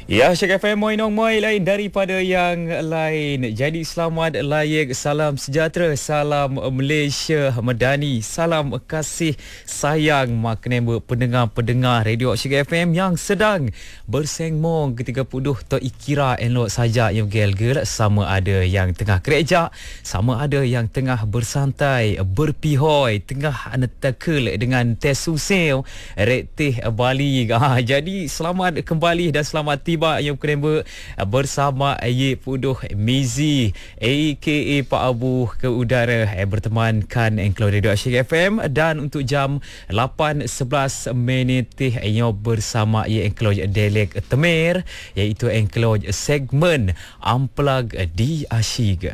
Ya, Syek FM Moi Nong Moi lain daripada yang lain. Jadi selamat layek, salam sejahtera, salam Malaysia Madani, salam kasih sayang maknanya pendengar-pendengar Radio Syek FM yang sedang bersengmong ketika puduh to ikira elok saja yang gelgel, sama ada yang tengah kerja, sama ada yang tengah bersantai, berpihoi, tengah netekel dengan tes usil retih Bali. Jadi selamat kembali dan selamat tiba yang keremba bersama Ye Puduh Mizi aka Pak Abu ke udara bertemankan Engkau Radio Syek FM. Dan untuk jam 8.11 minit yang bersama Ye Engkau Delek Temir, iaitu Engkau segmen Unplug di Asyik.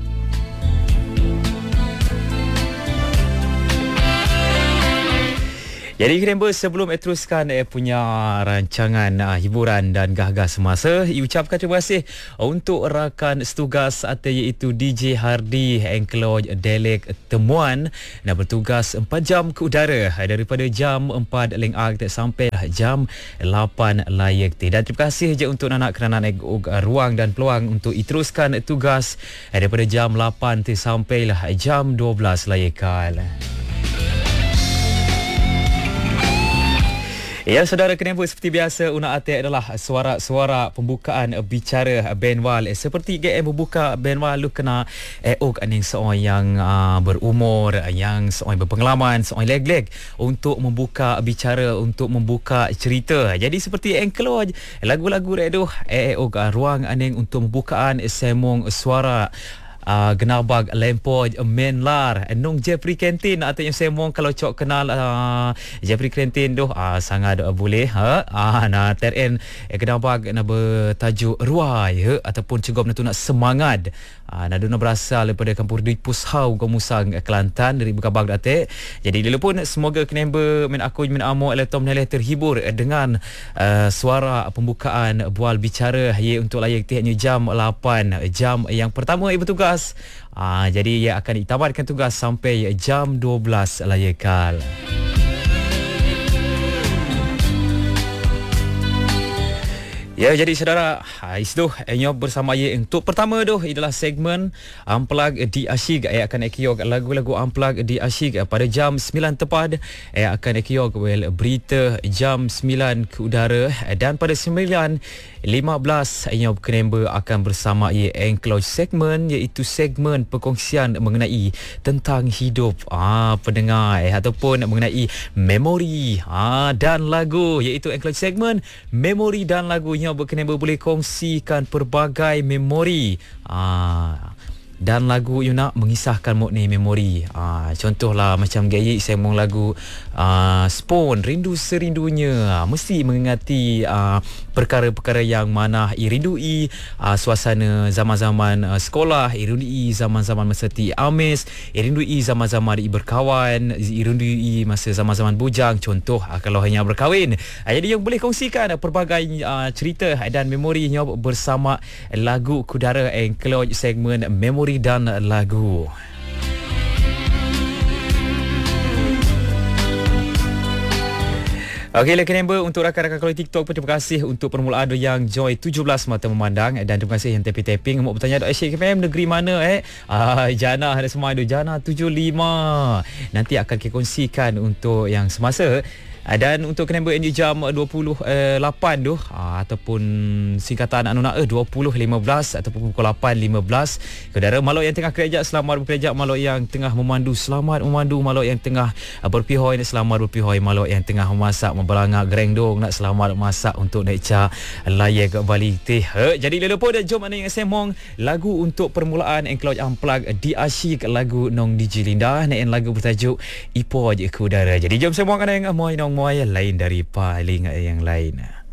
Jadi keremba sebelum teruskan punya rancangan hiburan dan gah-gah semasa, ucapkan terima kasih untuk rakan setugas atau iaitu DJ Hardy Engkau Delek Temuan dan bertugas 4 jam ke udara daripada jam 4 lengak sampai jam 8 layak. Dan terima kasih je untuk anak kerana ruang dan peluang untuk diteruskan tugas daripada jam 8 sampai jam 12 layakal. Ya, saudara kenapa seperti biasa Una Atik adalah suara-suara pembukaan bicara Benwal. Seperti GM membuka Benwal lu kena aning seorang yang berumur, yang seorang berpengalaman, seorang leg-leg untuk membuka bicara, untuk membuka cerita. Jadi seperti engkau lagu-lagu redo ruang aning untuk membukaan semong suara Genabag Lempoj Menlar Nung Jeffrey Kentin atau yang saya mohon kalau cok kenal Jeffrey Kentin tu sangat boleh na TRN Genabag na bertajuk Ruai ataupun cegom nak semangat naduna berasal daripada kampung di Pushau Gomusang Kelantan dari Bekabag Datuk. Jadi dulu pun semoga kenemba men aku men amo eletom nilai terhibur dengan suara pembukaan bual bicara untuk layak tihnya jam 8 jam yang pertama bertugas. Jadi ia akan ditamatkan tugas sampai jam 12 layakal. Ya, jadi saudara, itu bersama ye untuk pertama tu adalah segmen Unplug di Asyik. Akan ekiok lagu-lagu Unplug di Asyik pada jam 9 tepat. Akan ekiok berita jam 9 ke udara, dan pada 9.15 yang kenemba akan bersama ye Engkau segmen, iaitu segmen perkongsian mengenai tentang hidup pendengar ataupun mengenai memori dan lagu, iaitu Engkau segmen memori dan lagu yang berkenaan boleh kongsikan pelbagai memori dan lagu you nak mengisahkan makna memori. Contohlah macam gaya saya mau lagu Spoon Rindu Serindunya, mesti mengingati perkara-perkara yang mana irindui suasana zaman-zaman sekolah, irindui zaman-zaman masa ti amis, irindui zaman-zaman berkawan, irindui masa zaman-zaman bujang. Contoh kalau hanya berkahwin. Jadi yang boleh kongsikan pelbagai cerita dan memorinya bersama lagu Kudara Engkau segmen memori dan lagu. Okey, kenapa untuk rakan-rakan kalau TikTok pun terima kasih untuk permulaan yang joy 17 mata memandang, dan terima kasih yang tapping-tapping mau bertanya Syek FM negeri mana Jana ada semua ada Jana 75. Nanti akan kita kongsikan untuk yang semasa. Dan untuk kenapa ini jam 28 tu ataupun singkatan 20.15 ataupun pukul 8.15. Saudara malok yang tengah kerja selamat bekerja, malok yang tengah memandu selamat memandu, malok yang tengah berpihoi selamat berpihoi, malok yang tengah memasak membelangak gerengdong nak selamat masak untuk naik ca layak balik teh. Jadi lelepon dah jom ana yang semong lagu untuk permulaan Engkau Unplug di Asyik, lagu Nong DJ Linda naik lagu bertajuk Ipo Je ke udara. Jadi jom semong ana yang moi nong moy lain dari paling yang lain.